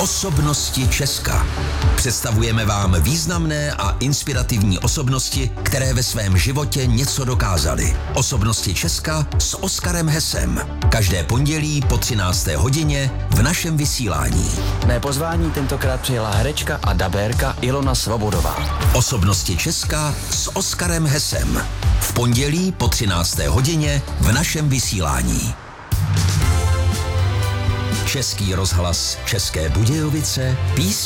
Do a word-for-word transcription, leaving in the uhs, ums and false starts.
Osobnosti Česka. Představujeme vám významné a inspirativní osobnosti, které ve svém životě něco dokázaly. Osobnosti Česka s Oskarem Hesem. Každé pondělí po třinácté hodině v našem vysílání. Mé pozvání tentokrát přijela herečka a dabérka Ilona Svobodová. Osobnosti Česka s Oskarem Hesem. V pondělí po třinácté hodině v našem vysílání. Český rozhlas České Budějovice, písně